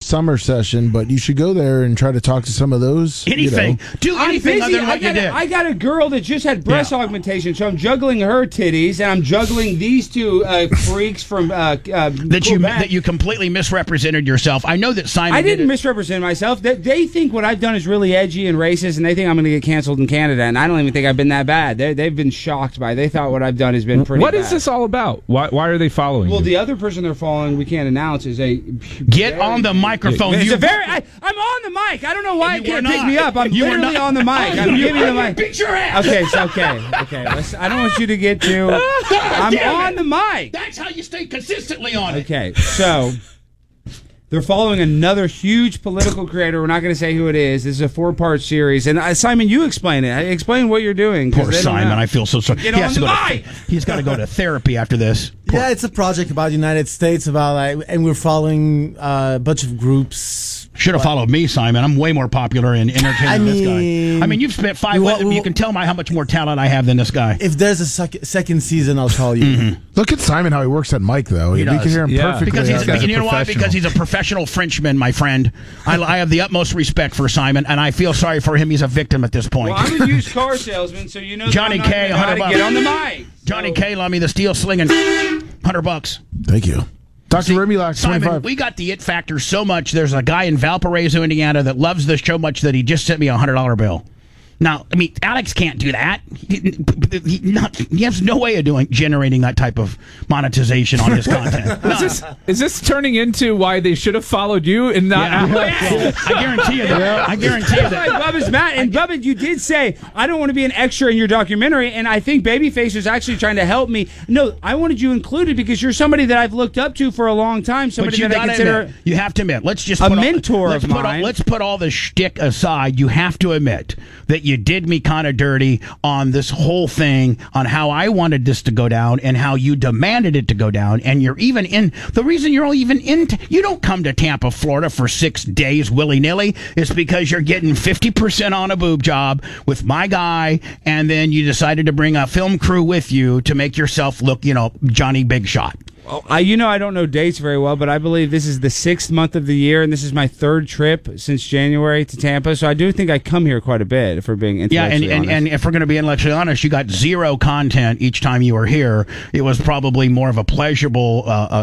summer session, but you should go there and try to talk to some of those. Anything. Do anything other than what you did. I got a girl that just had breast augmentation, so I'm juggling her titties, and I'm juggling these two freaks from that you completely misrepresented yourself. I know that Simon. I didn't misrepresent myself. They think what I've done is really edgy and racist, and they think I'm going to get canceled in Canada, and I don't even think I've been that bad. They've been shocked by it. They thought what I've done has been pretty bad. What is this all about? Why are they following you? The other person they're following, we can't announce, is a... Get on the microphone. I'm on the mic. I don't know why you can't pick me up. I'm literally on the mic. I'm giving the mic. Beat your ass. Okay. I don't want you to get too... I'm on the mic. That's how you stay consistently on it. Okay, so... They're following another huge political creator. We're not going to say who it is. This is a 4-part series. And Simon, you explain it. Explain what you're doing. Poor Simon. I feel so sorry. Get on the mic. He's got to go to therapy after this. Yeah, it's a project about the United States, and we're following a bunch of groups. Should have followed me, Simon. I'm way more popular in entertaining this guy. I mean, you've spent 5 months. You can tell how much more talent I have than this guy. If there's a second season, I'll call you. Mm-hmm. Look at Simon, how he works at mic, though. You can hear him perfectly. Because you know why? Because he's a professional Frenchman, my friend. I have the utmost respect for Simon, and I feel sorry for him. He's a victim at this point. Well, I'm a used car salesman, so you know Johnny K, $100. Get on the mic. Johnny K, love me the steel slinging, $100. Thank you. Dr. Remulax, 25. Simon, we got the it factor so much. There's a guy in Valparaiso, Indiana that loves this show much that he just sent me a $100 bill. Now, I mean, Alex can't do that. He has no way of generating that type of monetization on his content. Is this turning into why they should have followed you and not Alex? I guarantee you that. I guarantee you that. Bubba's mad. And Bubba, you did say, I don't want to be an extra in your documentary, and I think Babyface was actually trying to help me. No, I wanted you included because you're somebody that I've looked up to for a long time, somebody that I consider... You have to admit, let's just... A mentor of mine. Let's put all the shtick aside. You have to admit that you did me kind of dirty on this whole thing, on how I wanted this to go down and how you demanded it to go down. And you're even in the reason you're all even in. You don't come to Tampa, Florida for 6 days willy nilly. It's because you're getting 50% on a boob job with my guy, and then you decided to bring a film crew with you to make yourself look, Johnny Big Shot. I don't know dates very well, but I believe this is the 6th month of the year, and this is my 3rd trip since January to Tampa. So I do think I come here quite a bit, if we're being intellectually honest. And if we're going to be intellectually honest, you got 0 content each time you were here. It was probably more of a pleasurable...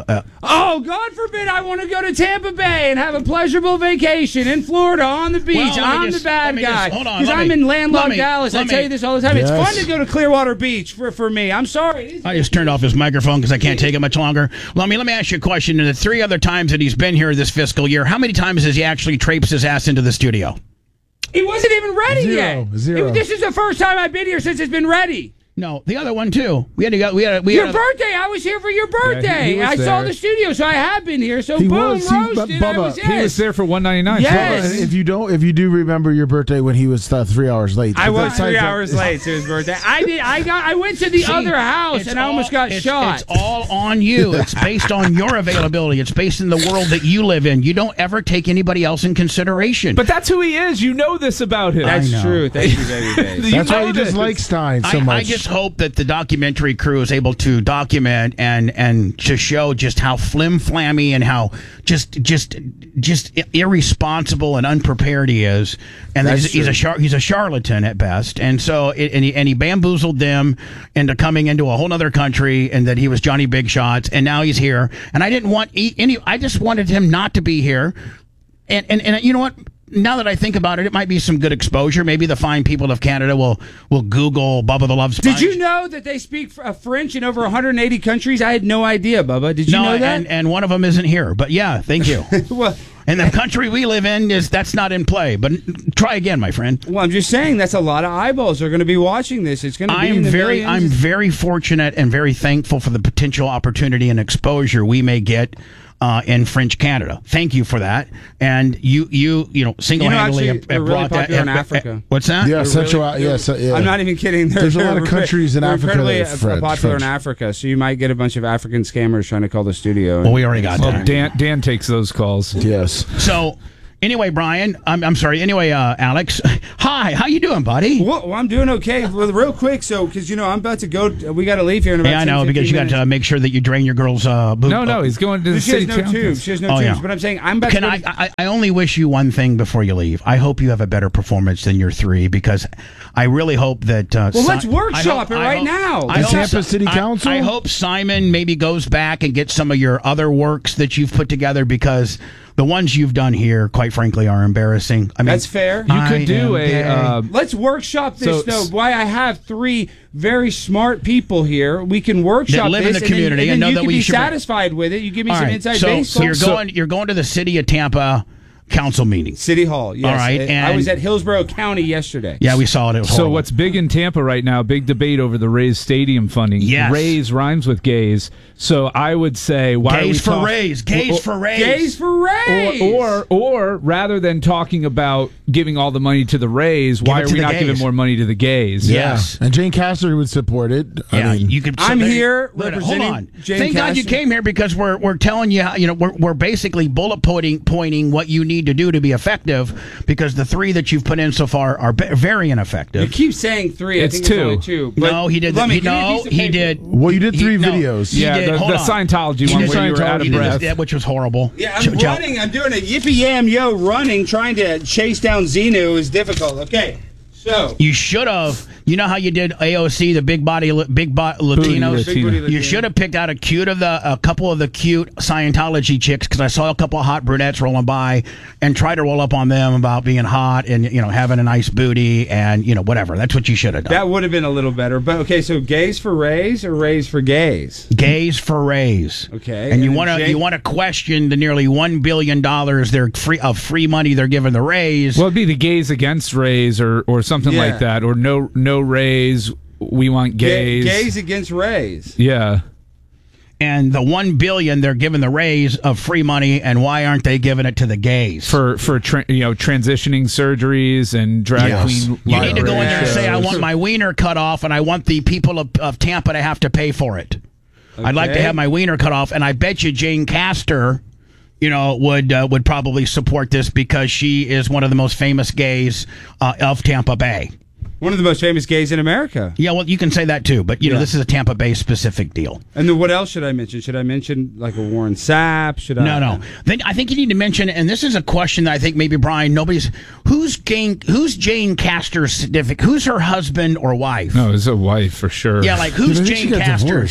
Oh, God forbid I want to go to Tampa Bay and have a pleasurable vacation in Florida on the beach. I'm the bad guy. Because I'm in landlocked Dallas. I tell you this all the time. Yes. It's fun to go to Clearwater Beach for me. I'm sorry. I just turned off his microphone because I can't take it much longer. Let me ask you a question. In the 3 other times that he's been here this fiscal year, how many times has he actually traipsed his ass into the studio? He wasn't even ready yet. Zero. This is the first time I've been here since it's been ready. No, the other one too. We had your birthday. I was here for your birthday. I saw the studio, so I have been here. So roasted. He was there for $1.99. Yes. Bubba, if you do remember your birthday when he was 3 hours late. I was 3 hours late to his birthday. I went to the other house and I almost got shot. It's all on you. It's based on your availability. It's based in the world that you live in. You don't ever take anybody else in consideration. But that's who he is. You know this about him. That's true. Thank you, Babyface. That's why you just like Stein so much. I just hope that the documentary crew is able to document and to show just how flim-flammy and how just irresponsible and unprepared he is, and he's a charlatan at best, and so he bamboozled them into coming into a whole other country, and that he was Johnny Big Shots, and now he's here, and I didn't want I just wanted him not to be here, and you know what? Now that I think about it, it might be some good exposure. Maybe the fine people of Canada will Google Bubba the Love Sponge. Did you know that they speak French in over 180 countries? I had no idea, Bubba. Did you know that? And one of them isn't here. But yeah, thank you. Well, and the country we live in that's not in play. But try again, my friend. Well, I'm just saying that's a lot of eyeballs are going to be watching this. It's going to be in the millions. I'm very fortunate and very thankful for the potential opportunity and exposure we may get in French Canada. Thank you for that. And you single-handedly have brought that in Africa. What's that? Yeah, Central. Yes, yeah. I'm not even kidding. There's a lot of countries in Africa that are French. Popular in Africa, so you might get a bunch of African scammers trying to call the studio. Well, we already got that. Dan takes those calls. Yes. So Anyway, Brian, I'm sorry. Anyway, Alex, hi. How you doing, buddy? Well, I'm doing okay. Well, real quick, so because I'm about to go. We got to leave here in about. Yeah, I know, because you got to make sure that you drain your girl's boob. No, he's going to the city. She has no tubes. She has no tubes. Yeah. But I'm saying I'm about to. I only wish you one thing before you leave. I hope you have a better performance than your 3, because I really hope that. Let's workshop it right now. The Tampa City Council. I hope Simon maybe goes back and gets some of your other works that you've put together, because the ones you've done here, quite frankly, are embarrassing. I mean, that's fair. You could do let's workshop this. Why I have 3 very smart people here. We can workshop that live this in the community, and know you that can we be should satisfied with it. You give me some inside baseball. baseball. So you're going to the City of Tampa Council meeting. City Hall, yes. All right, and I was at Hillsborough County yesterday. Yeah, we saw it. It was horrible. So what's big in Tampa right now, big debate over the Rays stadium funding. Yes. Rays rhymes with gays. So I would say, why gays are we for Rays? Gays for Rays. Gays for Rays. Or rather than talking about giving all the money to the Rays, why are we not giving more money to the gays? Yes. And Jane Castor would support it. I mean, you could. I'm here representing. Hold on. Jane Thank God you came here, because we're telling you, we're basically bullet pointing what you need to do to be effective, because the 3 that you've put in so far are very ineffective. You keep saying 3. It's I think 2. It's only 2. But no, he did. He did. Well, you did 3 videos. Yeah, the Scientology one where you were out of breath. Which was horrible. Yeah, I'm running. I'm doing a yippee yam yo running, trying to chase down Xenu is difficult. Okay, so you should have. You know how you did AOC, the big body Latinos? You should have picked out a couple of the cute Scientology chicks, because I saw a couple of hot brunettes rolling by, and try to roll up on them about being hot and having a nice booty and whatever. That's what you should have done. That would have been a little better. But okay, so gays for Rays or Rays for gays? Gays for Rays. Okay, and you want to question the nearly $1 billion free money they're giving the Rays. Well, it'd be the gays against Rays or something like that, or no Rays. We want gays. Gays against Rays. Yeah. And the $1 billion they're giving the Rays of free money, and why aren't they giving it to the gays for transitioning surgeries and drag queen? You need to go in there and say, I want my wiener cut off, and I want the people of Tampa to have to pay for it. Okay. I'd like to have my wiener cut off, and I bet you Jane Castor, would probably support this, because she is one of the most famous gays of Tampa Bay. One of the most famous gays in America. Yeah, well, you can say that too, but this is a Tampa Bay specific deal. And then what else should I mention? Should I mention like a Warren Sapp? No. Then I think you need to mention, and this is a question that I think maybe Brian, who's Jane Castor's certificate? Who's her husband or wife? No, it's a wife for sure. Yeah, like who's Jane Castor?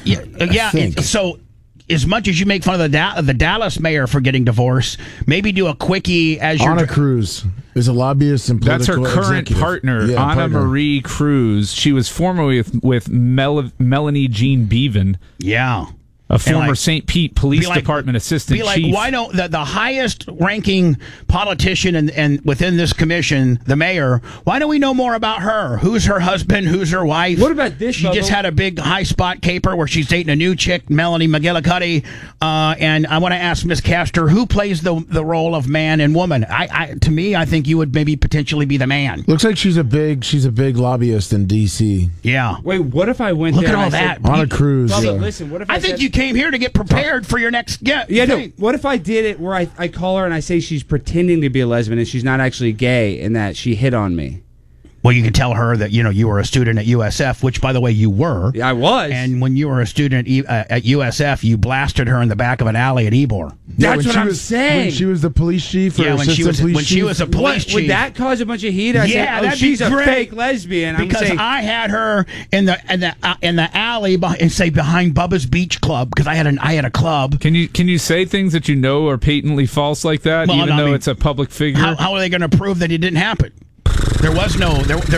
So as much as you make fun of the Dallas mayor for getting divorced, maybe do a quickie as your Anna Cruz is a lobbyist and political That's her current partner, Yeah, Anna Marie Cruz. She was formerly with Melanie Jean Bevan. Yeah. A former St. Pete Police Department assistant chief. Why don't the highest ranking politician and within this commission, the mayor, why don't we know more about her? Who's her husband? Who's her wife? What about this? She just had a big high spot caper where she's dating a new chick, Melanie McGillicuddy. And I want to ask Miss Castor, who plays the role of man and woman? To me, I think you would maybe potentially be the man. Looks like she's a big lobbyist in D.C. Yeah. Wait, what if I went Look there? Look at all that. Anna Cruz. Bubba, listen, what if I think you came here to get prepared for your next thing. No. What if I did it where I call her and I say she's pretending to be a lesbian and she's not actually gay and that she hit on me? Well, you can tell her that you were a student at USF, which, by the way, you were. Yeah, I was. And when you were a student at USF, you blasted her in the back of an alley at Ybor. That's what I'm saying. When she was the police chief, or when she was a police chief. Would that cause a bunch of heat? I said, she's a fake lesbian. Because I had her in the alley behind Bubba's Beach Club, because I had a club. Can you say things that you know are patently false like that, even though it's a public figure? How are they going to prove that it didn't happen? There was no.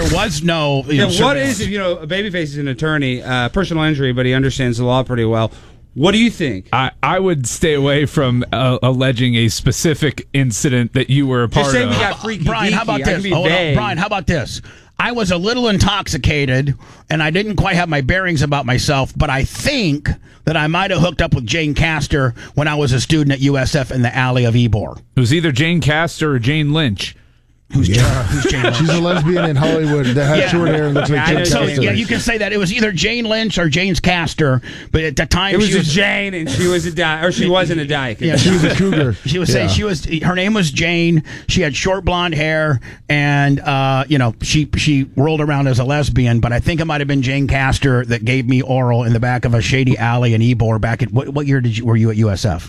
What is if Babyface is an attorney, personal injury, but he understands the law pretty well. What do you think? I would stay away from alleging a specific incident that you were a part of. Just say we got freaky. Brian, how about this? Brian, how about this? I was a little intoxicated, and I didn't quite have my bearings about myself, but I think that I might have hooked up with Jane Castor when I was a student at USF in the alley of Ybor. It was either Jane Castor or Jane Lynch. Who's Jane Lynch? She's a lesbian in Hollywood that has short hair and looks like Jane Castor. Yeah, you can say that. It was either Jane Lynch or James Castor, but at the time she was Jane, and she was a dyke, or she wasn't a dyke. Yeah, she was a cougar. She was saying her name was Jane. She had short blonde hair, and she rolled around as a lesbian. But I think it might have been Jane Castor that gave me oral in the back of a shady alley in Ybor back at what year were you at USF?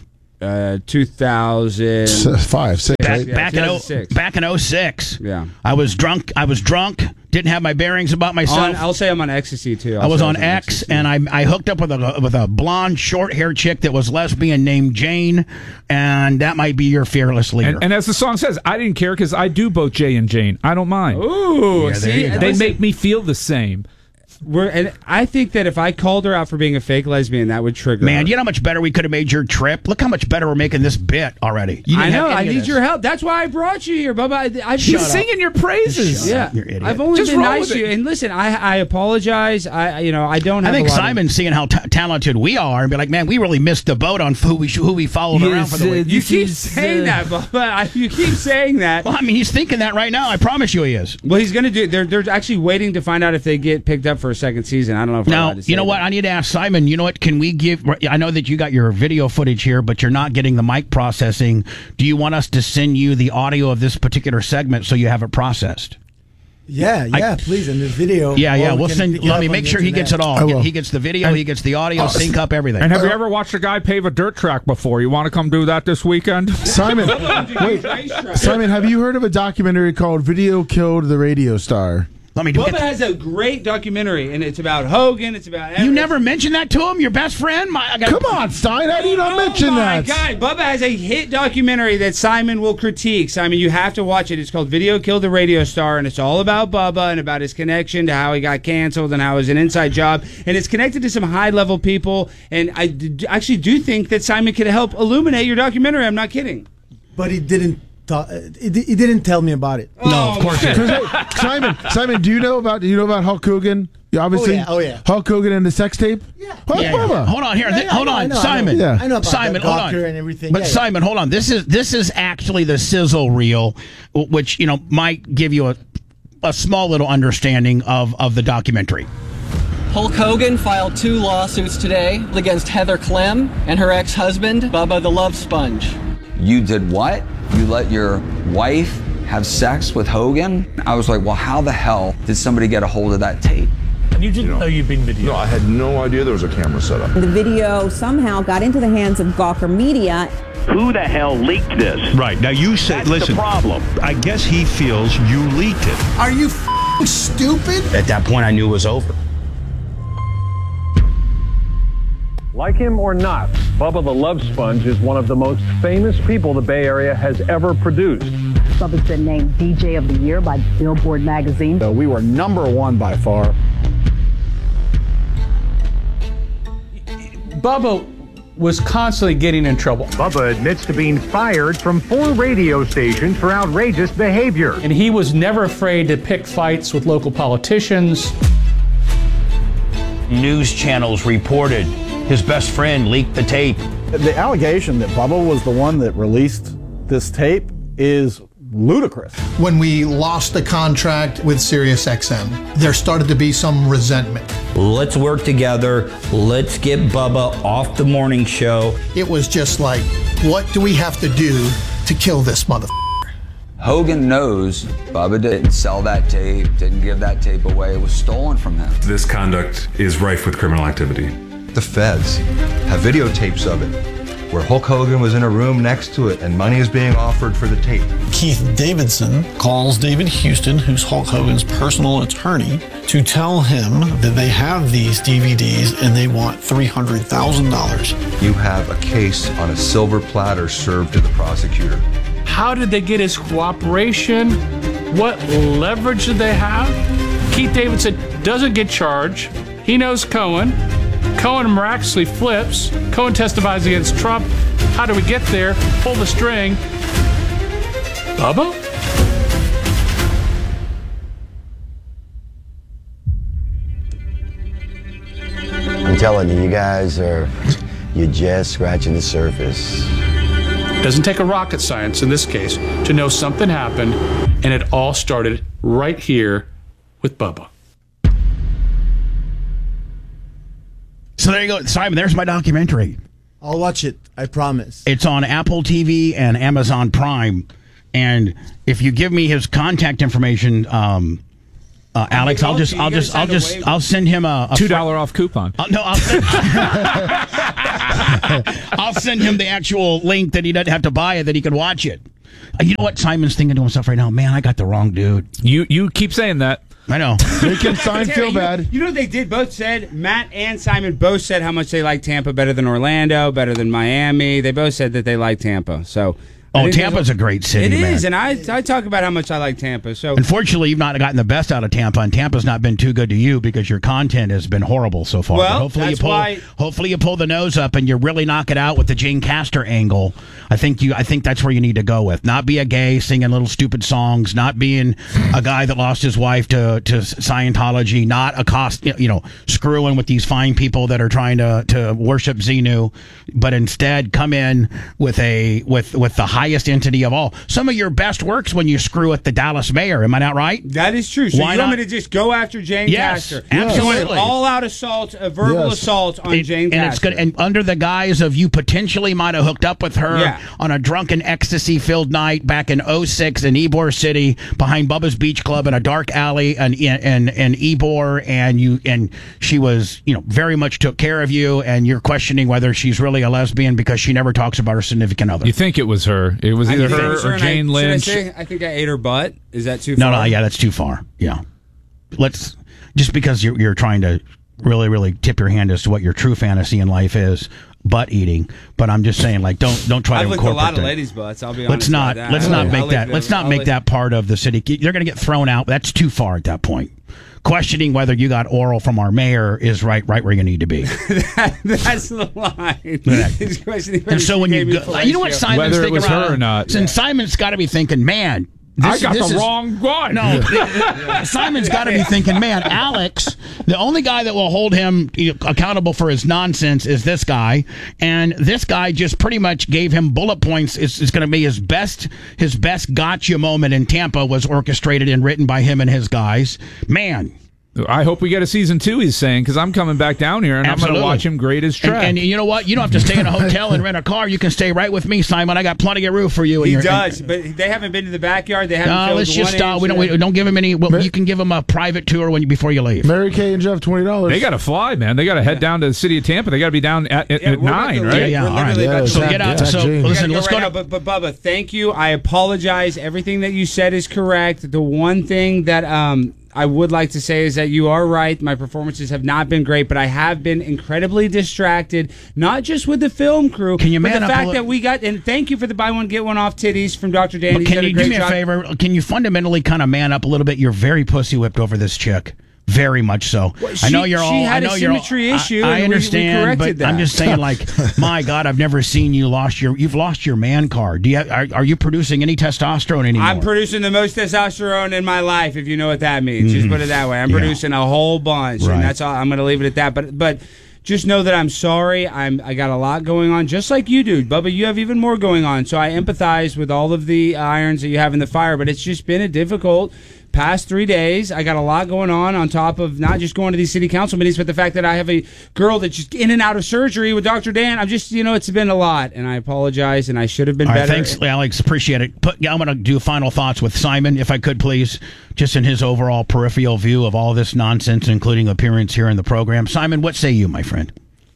2005, 6, right? Back in 06. Yeah, I was drunk. Didn't have my bearings about myself. I'll say I'm on ecstasy too. I was on X, and I hooked up with a blonde, short-haired chick that was lesbian named Jane, and that might be your fearless leader. And as the song says, I didn't care because I do both Jay and Jane. I don't mind. Ooh, they make me feel the same. And I think that if I called her out for being a fake lesbian, that would trigger her. You know how much better we could have made your trip? Look how much better we're making this bit already. I know. I need your help. That's why I brought you here, Bubba. I've been singing your praises. Yeah, you're idiot. I've only been nice to you. And listen, I apologize. I don't have. I think Simon's seeing how talented we are and be like, man, we really missed the boat on who we followed around for the week. You keep saying that, Bubba. You keep saying that. Well, I mean, he's thinking that right now. I promise you, he is. Well, he's going to do. They're actually waiting to find out if they get picked up for a second season. I don't know if now, you know what? I need to ask Simon, you know what? Can we give... I know that you got your video footage here, but you're not getting the mic processing. Do you want us to send you the audio of this particular segment so you have it processed? Yeah, please. In the video. Yeah. We'll send... Let me make sure he gets it all. He gets the video, he gets the audio, sync up, everything. And have you ever watched a guy pave a dirt track before? You want to come do that this weekend? Simon, Simon, have you heard of a documentary called Video Killed the Radio Star? Bubba has a great documentary, and it's about Hogan. It's about Everest. You never mentioned that to him, your best friend? Come on, Stein. How do you not mention that? Oh, my God. Bubba has a hit documentary that Simon will critique. Simon, you have to watch it. It's called Video Killed the Radio Star, and it's all about Bubba and about his connection to how he got canceled and how it was an inside job. And it's connected to some high-level people, and I actually do think that Simon could help illuminate your documentary. I'm not kidding. But he didn't. He didn't tell me about it. No, of course not. Simon, do you know about Hulk Hogan? Obviously, Hulk Hogan and the sex tape. Yeah. Hold on here. Hold on, Simon. I know about Simon, hold on. And everything. But Simon, hold on. This is actually the sizzle reel, which might give you a small little understanding of the documentary. Hulk Hogan filed 2 lawsuits today against Heather Clem and her ex-husband, Bubba the Love Sponge. You did what? You let your wife have sex with Hogan? I was like, well, how the hell did somebody get a hold of that tape? And you didn't know you'd been videoed? No, I had no idea there was a camera set up. The video somehow got into the hands of Gawker Media. Who the hell leaked this? Right. Now you say, listen, the problem. I guess he feels you leaked it. Are you stupid? At that point, I knew it was over. Like him or not, Bubba the Love Sponge is one of the most famous people the Bay Area has ever produced. Bubba's been named DJ of the Year by Billboard magazine. We were #1 by far. Bubba was constantly getting in trouble. Bubba admits to being fired from 4 radio stations for outrageous behavior. And he was never afraid to pick fights with local politicians. News channels reported his best friend leaked the tape. The allegation that Bubba was the one that released this tape is ludicrous. When we lost the contract with SiriusXM, there started to be some resentment. Let's work together. Let's get Bubba off the morning show. It was just like, what do we have to do to kill this motherfucker? Hogan knows Bubba didn't sell that tape, didn't give that tape away. It was stolen from him. This conduct is rife with criminal activity. The feds have videotapes of it where Hulk Hogan was in a room next to it and money is being offered for the tape. Keith Davidson calls David Houston, who's Hulk Hogan's personal attorney, to tell him that they have these DVDs and they want $300,000. You have a case on a silver platter served to the prosecutor. How did they get his cooperation? What leverage did they have? Keith Davidson doesn't get charged. He knows Cohen. Cohen miraculously flips. Cohen testifies against Trump. How do we get there? Pull the string. Bubba? I'm telling you, you guys you're just scratching the surface. Doesn't take a rocket science in this case to know something happened, and it all started right here with Bubba. So there you go, Simon. There's my documentary. I'll watch it. I promise. It's on Apple TV and Amazon Prime. And if you give me his contact information, Alex, I'll send him a $2 off coupon. I'll send him the actual link that he doesn't have to buy it, that he can watch it. You know what Simon's thinking to himself right now? Man, I got the wrong dude. You keep saying that. I know. Making Simon feel bad. You know what they did? Both said, Matt and Simon both said how much they like Tampa better than Orlando, better than Miami. They both said that they like Tampa. So. Oh, Tampa's a great city, man. It is, man. and I talk about how much I like Tampa. So, unfortunately, you've not gotten the best out of Tampa, and Tampa's not been too good to you because your content has been horrible so far. Well, hopefully you pull the nose up and you really knock it out with the Jane Castor angle. I think that's where you need to go with. Not be a gay singing little stupid songs, not being a guy that lost his wife to Scientology, not screwing with these fine people that are trying to worship Xenu, but instead come in with the highest entity of all. Some of your best works when you screw with the Dallas mayor. Am I not right? That is true. So you want me to just go after Jane Castor? Absolutely. All-out assault, a verbal assault on Jane Castor. And it's good. And under the guise of you potentially might have hooked up with her on a drunken ecstasy-filled night back in 2006 in Ybor City behind Bubba's Beach Club in a dark alley in Ybor, and she was very much took care of you, and you're questioning whether she's really a lesbian because she never talks about her significant other. You think it was her? It was either her or Jane Lynch. I think I ate her butt. Is that too far? No, yeah, that's too far. Yeah, just because you're trying to really, really tip your hand as to what your true fantasy in life is, butt eating. But I'm just saying, don't try to incorporate. I've licked a lot of ladies' butts. I'll be honest. Let's not make that part of the city. They're going to get thrown out. That's too far at that point. Questioning whether you got oral from our mayor is right where you need to be. That's the line. And so when you go, you know what Simon's whether thinking it was her or not. Since Simon's got to be thinking, man, I got the wrong one. No, Simon's got to be thinking, man, Alex, the only guy that will hold him accountable for his nonsense is this guy, and this guy just pretty much gave him bullet points. It's going to be his best gotcha moment in Tampa was orchestrated and written by him and his guys. Man. I hope we get a season 2, he's saying, because I'm coming back down here and Absolutely. I'm going to watch him grade his track. And you know what? You don't have to stay in a hotel and rent a car. You can stay right with me, Simon. I got plenty of room for you. He does, but they haven't been to the backyard. They haven't. Let's just stop. We don't give him any. Well, you can give him a private tour before you leave. Mary Kay and Jeff, $20. They got to fly, man. They got to head down to the city of Tampa. They got to be down at 9, right? Yeah. All right. So get out. So listen. Let's go. But Bubba, thank you. I apologize. Everything that you said is correct. The one thing that I would like to say is that you are right. My performances have not been great, but I have been incredibly distracted, not just with the film crew, but the fact that we got, and thank you for the buy one, get one off titties from Dr. Dan. Can you do me a favor? Can you fundamentally kind of man up a little bit? You're very pussy whipped over this chick. Very much so. Well, I know you're all. She had a symmetry issue. I understand, but that. I'm just saying, my God, I've never seen you you've lost your man card. Are you producing any testosterone anymore? I'm producing the most testosterone in my life, if you know what that means. Just put it that way. I'm producing a whole bunch, and that's all. I'm going to leave it at that. But just know that I'm sorry. I got a lot going on, just like you do, Bubba. You have even more going on, so I empathize with all of the irons that you have in the fire. But it's just been a difficult past 3 days. I got a lot going on top of not just going to these city council meetings, but the fact that I have a girl that's just in and out of surgery with Dr. Dan. I'm just, it's been a lot, and I apologize, and I should have been better. Thanks, Alex. Appreciate it. I'm going to do final thoughts with Simon, if I could, please, just in his overall peripheral view of all this nonsense, including appearance here in the program. Simon, what say you, my friend?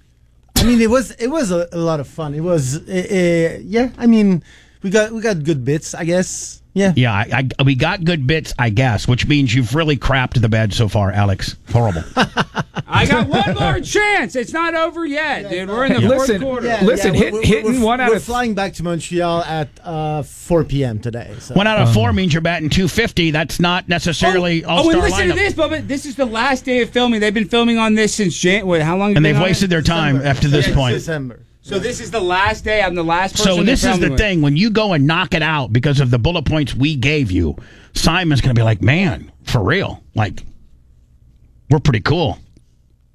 I mean, it was a lot of fun. It was, I mean, we got good bits, I guess. Yeah, we got good bits, I guess, which means you've really crapped the bed so far, Alex. Horrible. I got one more chance. It's not over yet, dude. We're in the fourth quarter. Hitting one out we're of... flying back to Montreal at 4 p.m. today. So. 1 out of 4 means you're batting .250. That's not necessarily all-star and listen lineup. to this, Bubba. This is the last day of filming. They've been filming on this since how long? And they've wasted their time after this point. December. So this is the last day. I'm the last person. So this is the thing. When you go and knock it out because of the bullet points we gave you, Simon's going to be like, man, for real. We're pretty cool.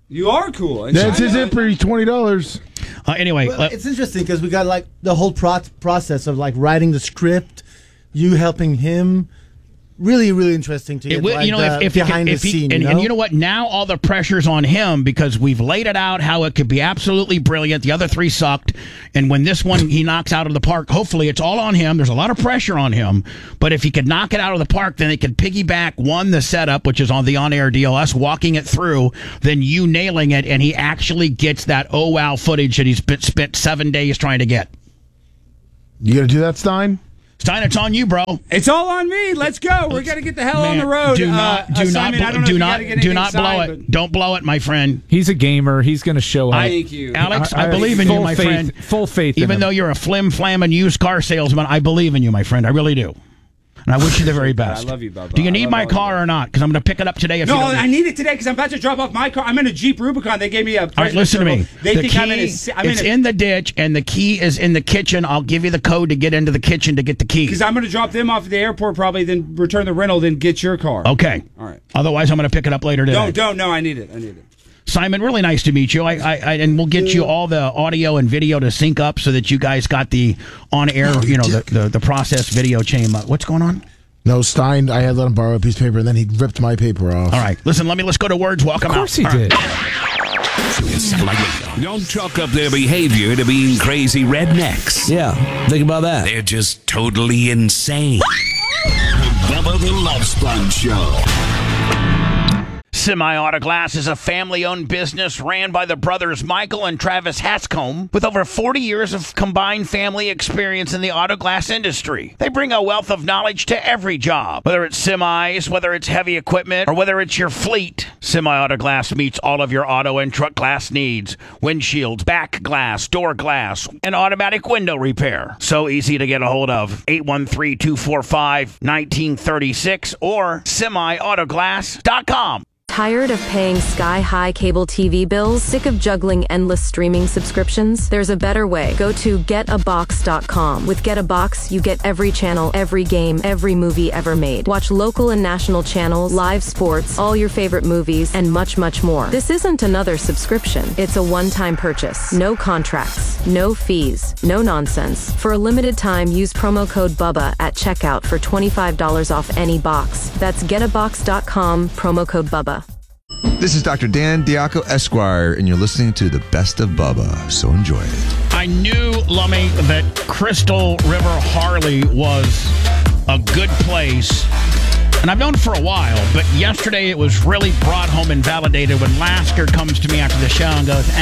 You are cool. That's his it for $20. Anyway, well, it's interesting because we got like the whole process of like writing the script, you helping him. Really, really interesting to get behind the scene. And you know what? Now all the pressure's on him because we've laid it out how it could be absolutely brilliant. The other three sucked. And when this one he knocks out of the park, hopefully it's all on him. There's a lot of pressure on him. But if he could knock it out of the park, then they could piggyback, one, the setup, which is on the on-air deal, us walking it through, then you nailing it, and he actually gets that oh wow footage that he's spent 7 days trying to get. You going to do that, Stein? Stein, it's on you, bro. It's all on me. Let's go. We're gonna get the hell on the road. Do not blow it. Don't blow it, my friend. He's a gamer. He's gonna show up. Thank you, Alex. I believe in you, my friend. Full faith. Even though you're a flim-flamming used car salesman, I believe in you, my friend. I really do. And I wish you the very best. I love you, Bubba. Do you need my car or not? Because I'm going to pick it up today. I need it today because I'm about to drop off my car. I'm in a Jeep Rubicon. They gave me a. All right, listen to me. They think I'm in it's in the ditch, and the key is in the kitchen. I'll give you the code to get into the kitchen to get the key. Because I'm going to drop them off at the airport probably, then return the rental, then get your car. Okay. All right. Otherwise, I'm going to pick it up later today. No, I need it. Simon, really nice to meet you. And we'll get you all the audio and video to sync up so that you guys got the on-air, the process video chain. What's going on? No, Stein, I had let him borrow a piece of paper, and then he ripped my paper off. All right. Listen, let's go to words. Welcome out. Of course he did. Don't chalk up their behavior to being crazy rednecks. Yeah, think about that. They're just totally insane. Bubba the Love Sponge Show. Semi Auto Glass is a family-owned business ran by the brothers Michael and Travis Hatscombe with over 40 years of combined family experience in the auto glass industry. They bring a wealth of knowledge to every job, whether it's semis, whether it's heavy equipment, or whether it's your fleet. Semi Auto Glass meets all of your auto and truck glass needs: windshields, back glass, door glass, and automatic window repair. So easy to get a hold of. 813-245-1936 or semiautoglass.com. Tired of paying sky-high cable TV bills? Sick of juggling endless streaming subscriptions? There's a better way. Go to getabox.com. With GetAbox, you get every channel, every game, every movie ever made. Watch local and national channels, live sports, all your favorite movies, and much, much more. This isn't another subscription. It's a one-time purchase. No contracts, no fees, no nonsense. For a limited time, use promo code BUBBA at checkout for $25 off any box. That's getabox.com, promo code BUBBA. This is Dr. Dan Diaco Esquire, and you're listening to The Best of Bubba, so enjoy it. I knew, Lummy, that Crystal River Harley was a good place, and I've known for a while, but yesterday it was really brought home and validated when Lasker comes to me after the show and goes,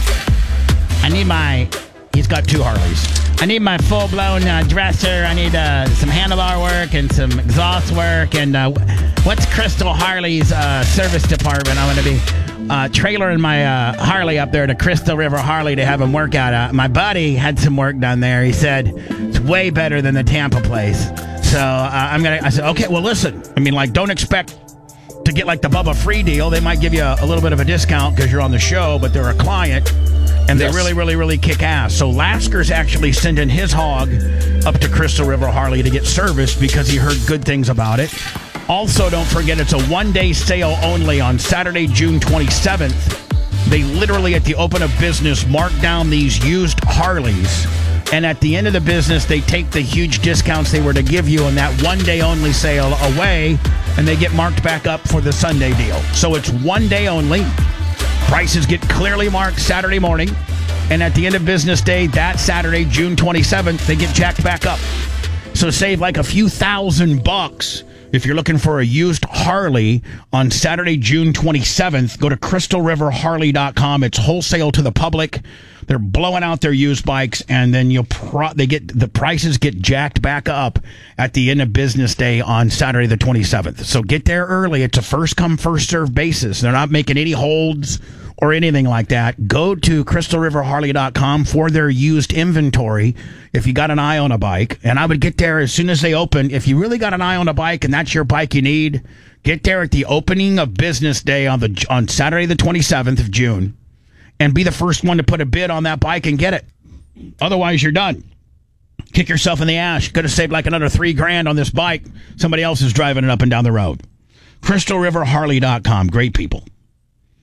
I need he's got two Harleys. I need my full-blown dresser. I need some handlebar work and some exhaust work. And what's Crystal Harley's service department? I'm going to be trailering my Harley up there to Crystal River Harley to have him work out. My buddy had some work done there. He said it's way better than the Tampa place. So I said, okay, well, listen. I mean, don't expect to get the Bubba free deal. They might give you a little bit of a discount because you're on the show, but they're a client. And they really, really, really kick ass. So Lasker's actually sending his hog up to Crystal River Harley to get serviced because he heard good things about it. Also, don't forget, it's a one-day sale only on Saturday, June 27th. They literally, at the open of business, mark down these used Harleys. And at the end of the business, they take the huge discounts they were to give you on that one-day only sale away, and they get marked back up for the Sunday deal. So it's one day only. Prices get clearly marked Saturday morning, and at the end of business day, that Saturday, June 27th, they get jacked back up. So save a few $1,000 if you're looking for a used Harley on Saturday, June 27th. Go to crystalriverharley.com. It's wholesale to the public. They're blowing out their used bikes, and then the prices get jacked back up at the end of business day on Saturday the 27th. So get there early. It's a first come, first served basis. They're not making any holds or anything like that. Go to crystalriverharley.com for their used inventory if you got an eye on a bike. And I would get there as soon as they open. If you really got an eye on a bike and that's your bike you need, get there at the opening of business day on Saturday the 27th of June. And be the first one to put a bid on that bike and get it. Otherwise, you're done. Kick yourself in the ass. You could have saved another $3,000 on this bike. Somebody else is driving it up and down the road. CrystalRiverHarley.com. Great people.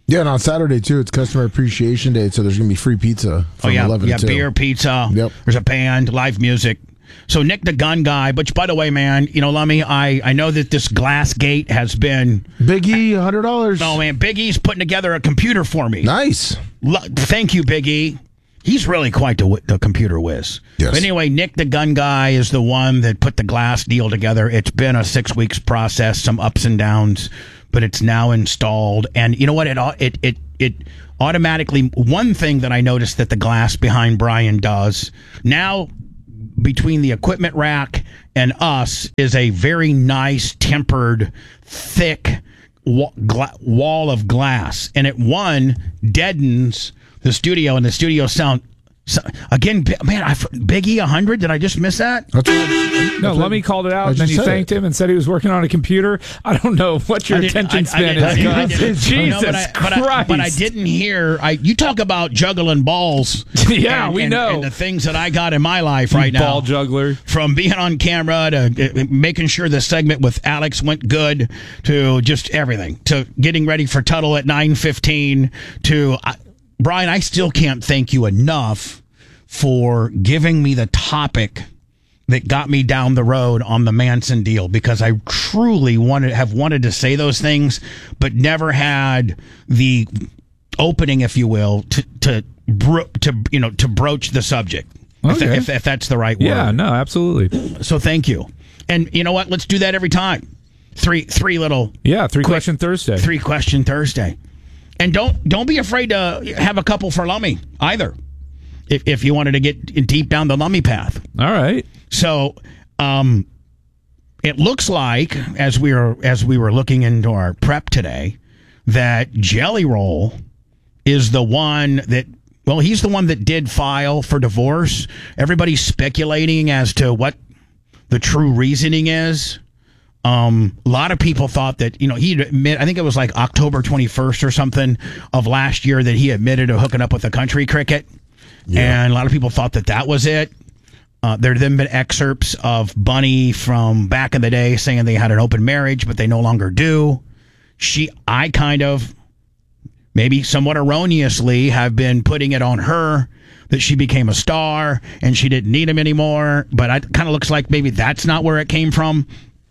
Yeah, and on Saturday, too, it's Customer Appreciation Day, so there's going to be free pizza from 11 to 2. Beer, pizza. Yep. There's a band, live music. So Nick the Gun Guy, which, by the way, man, Lummy, I know that this Glass Gate has been... Big E, $100. No, man, Big E's putting together a computer for me. Nice. Thank you, Big E. He's really quite the computer whiz. Yes. But anyway, Nick the Gun Guy is the one that put the Glass deal together. It's been a 6 weeks process, some ups and downs, but it's now installed. And you know what? It automatically, one thing that I noticed that the glass behind Brian does now, between the equipment rack and us, is a very nice, tempered, thick wall of glass. And it, deadens the studio, and the studio sound... So, again, man, Big E 100. Did I just miss that? No, Lummy called it out, and then he thanked him and said he was working on a computer. I don't know what your attention span is. Jesus Christ! But I didn't hear. You talk about juggling balls. Yeah, we know. And the things that I got in my life right now. Ball juggler. From being on camera to making sure the segment with Alex went good, to just everything, to getting ready for Tuttle at 9:15, to... Brian, I still can't thank you enough for giving me the topic that got me down the road on the Manson deal, because I truly have wanted to say those things, but never had the opening, if you will, to broach the subject. Okay. If that's the right word. Yeah, no, absolutely. So thank you. And you know what? Let's do that every time. Three little... Yeah, Question Thursday. 3 Question Thursday. And don't be afraid to have a couple for Lummy either, if you wanted to get deep down the Lummy path. All right. So, it looks like as we were looking into our prep today, that Jelly Roll is the one that. Well, he's the one that did file for divorce. Everybody's speculating as to what the true reasoning is. A lot of people thought that, he'd admit, I think it was like October 21st or something of last year, that he admitted to hooking up with a country cricket. Yeah. And a lot of people thought that was it. There have then been excerpts of Bunny from back in the day saying they had an open marriage, but they no longer do. I kind of, maybe somewhat erroneously, have been putting it on her that she became a star and she didn't need him anymore. But it kind of looks like maybe that's not where it came from.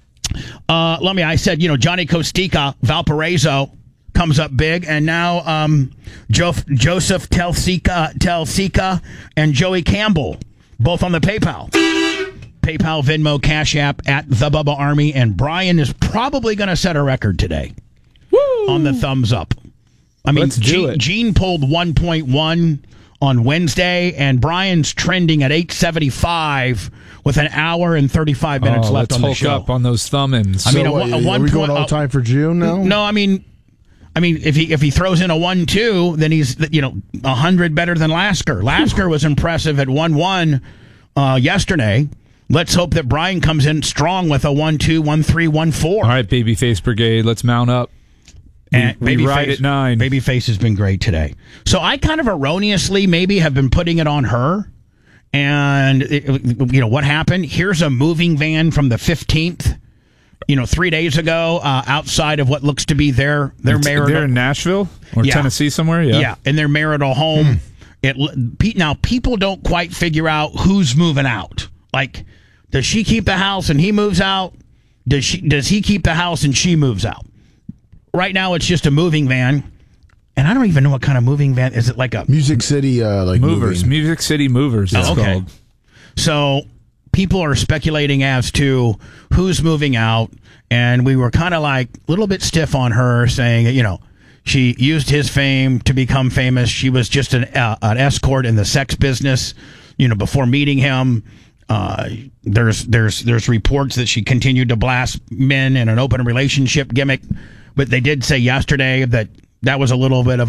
I said, Johnny Costica, Valparaiso, comes up big, and now Joseph Telsica and Joey Campbell, both on the PayPal, Venmo, Cash App at the Bubba Army, and Brian is probably going to set a record today. Woo! On the thumbs up. I mean, Gene pulled 1.1 on Wednesday, and Brian's trending at 875 with an hour and 35 minutes left on the show. Let's hulk up on those thumb-ins. I mean, are we going all time for June now? No, I mean, if he throws in a 1-2, then he's 100 better than Lasker. Lasker was impressive at 1-1 yesterday. Let's hope that Brian comes in strong with a 1-2, 1-3, 1-4. All right, Babyface Brigade, let's mount up. And we ride at 9. Babyface has been great today. So I kind of erroneously maybe have been putting it on her. And, what happened? Here's a moving van from the 15th, 3 days ago, outside of what looks to be their marital... They're in Nashville or Tennessee somewhere? Yeah, in their marital home. Now, people don't quite figure out who's moving out. Like, does she keep the house and he moves out? Does he keep the house and she moves out? Right now, it's just a moving van. And I don't even know what kind of moving van. Is it like a... Music City, Movers. Moving. Music City Movers, it's called. So people are speculating as to who's moving out. And we were kind of like a little bit stiff on her, saying, she used his fame to become famous. She was just an escort in the sex business, before meeting him. There's reports that she continued to blast men in an open relationship gimmick. But they did say yesterday that was a little bit of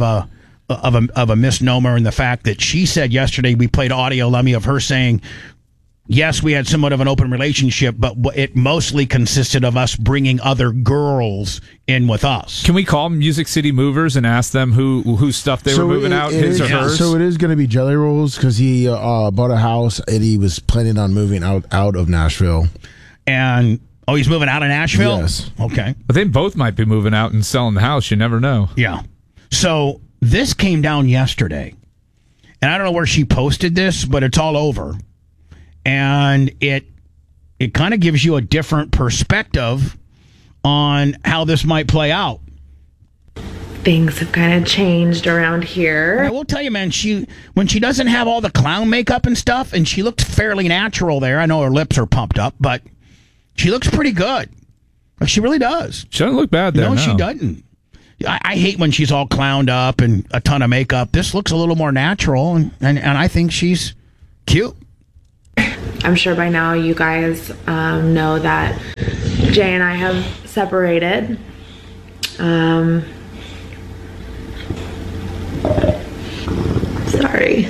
a misnomer in the fact that she said yesterday, we played audio, Lummy, of her saying, yes, we had somewhat of an open relationship, but it mostly consisted of us bringing other girls in with us. Can we call Music City Movers and ask them whose stuff they were moving out, his or hers? So it is going to be Jelly Rolls, because he bought a house and he was planning on moving out of Nashville. And... Oh, he's moving out of Nashville? Yes. Okay. But they both might be moving out and selling the house. You never know. Yeah. So this came down yesterday. And I don't know where she posted this, but it's all over. And it kind of gives you a different perspective on how this might play out. Things have kind of changed around here. I will tell you, man, when she doesn't have all the clown makeup and stuff, and she looks fairly natural there. I know her lips are pumped up, but she looks pretty good. Like, she really does. She doesn't look bad there. No, she doesn't. I hate when she's all clowned up and a ton of makeup. This looks a little more natural, and I think she's cute. I'm sure by now you guys know that Jay and I have separated. Sorry.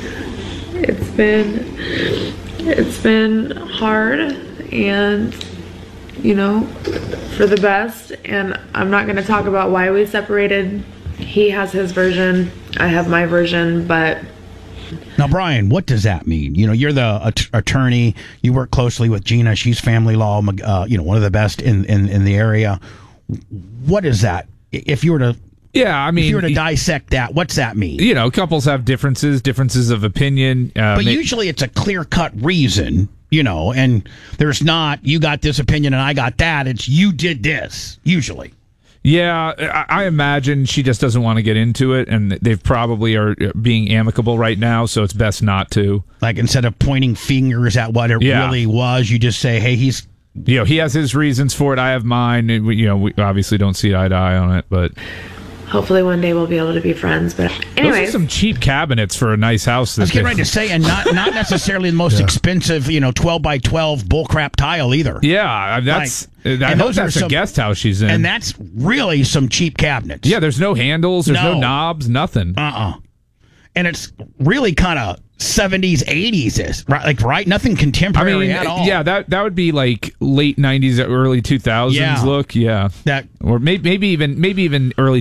It's been hard and, you know, for the best. And I'm not going to talk about why we separated. He has his version. I have my version, but... Now, Brian, what does that mean? You know, you're the attorney. You work closely with Gina. She's family law, one of the best in the area. What is that? If you were to... Yeah, I mean... If you were to dissect that, what's that mean? You know, couples have differences of opinion. But usually it's a clear-cut reason, you know, and there's not, you got this opinion and I got that. It's you did this, usually. Yeah, I imagine she just doesn't want to get into it, and they probably are being amicable right now, so it's best not to. Like, instead of pointing fingers at what it really was, you just say, hey, he's... You know, he has his reasons for it, I have mine. And we obviously don't see eye to eye on it, but... Hopefully one day we'll be able to be friends. But anyways, those are some cheap cabinets for a nice house. I was getting ready to say, and not necessarily the most expensive, 12 by 12 bullcrap tile either. Yeah, I know that's a guest house she's in, and that's really some cheap cabinets. Yeah, there's no handles, there's no knobs, nothing. And it's really kind of 70s, 80s, right? Nothing contemporary at all. Yeah, that would be like late 90s, early 2000s look. Yeah, or maybe even early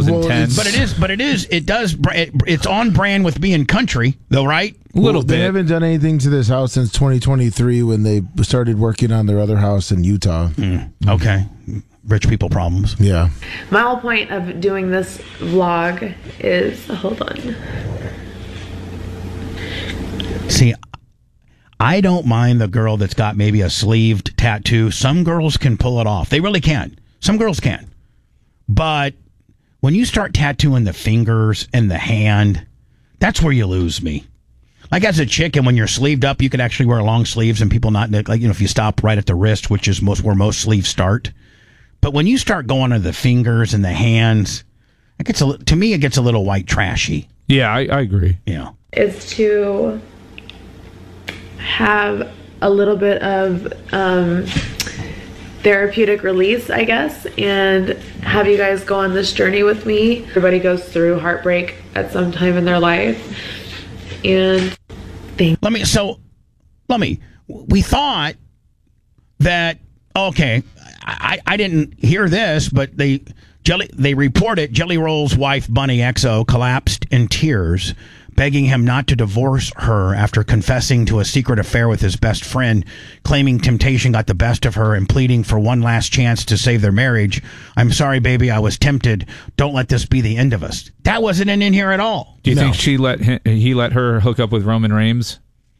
2010s. It's on brand with being country, though, right? A little bit. They haven't done anything to this house since 2023 when they started working on their other house in Utah. Okay. Rich people problems. Yeah. My whole point of doing this vlog is, hold on. See, I don't mind the girl that's got maybe a sleeved tattoo. Some girls can pull it off. They really can. Some girls can. But when you start tattooing the fingers and the hand, that's where you lose me. Like, as a chick, and when you're sleeved up, you could actually wear long sleeves and people not, like, if you stop right at the wrist, which is where most sleeves start. But when you start going to the fingers and the hands, to me, it gets a little white trashy. Yeah, I agree. Yeah. Is to have a little bit of therapeutic release, I guess, and have you guys go on this journey with me. Everybody goes through heartbreak at some time in their life. And we thought that, okay, I didn't hear this, but they reported Jelly Roll's wife, Bunny XO, collapsed in tears, begging him not to divorce her after confessing to a secret affair with his best friend, claiming temptation got the best of her and pleading for one last chance to save their marriage. I'm sorry, baby, I was tempted. Don't let this be the end of us. That wasn't in here at all. Do you think he let her hook up with Roman Reigns?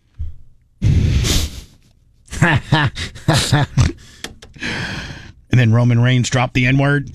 And then Roman Reigns dropped the N-word?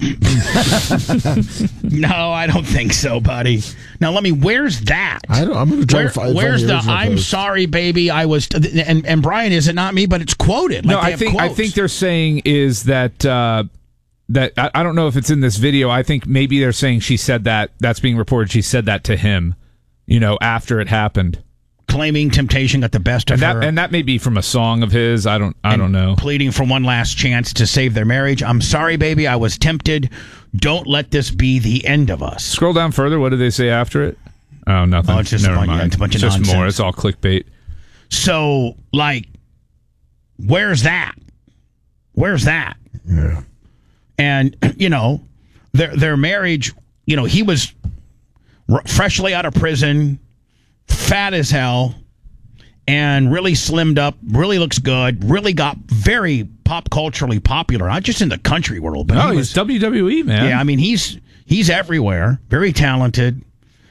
No, I don't think so, buddy. Now, where's that? I'm going to try to find where's the I'm sorry, baby, I was... And Brian, is it not me, but it's quoted. No, I think they're saying is that... that I don't know if it's in this video. I think maybe they're saying she said that. That's being reported. She said that to him, after it happened. Claiming temptation got the best of her. And that may be from a song of his. I don't know. Pleading for one last chance to save their marriage. I'm sorry, baby. I was tempted. Don't let this be the end of us. Scroll down further. What do they say after it? Oh, nothing. Oh, it's just Never mind. It's a bunch of nonsense. Just more. It's all clickbait. So, where's that? Where's that? Yeah. And, their marriage, he was freshly out of prison, fat as hell, and really slimmed up, really looks good, really got very pop culturally popular, not just in the country world, but he's WWE, man. Yeah, I mean, he's He's everywhere, very talented.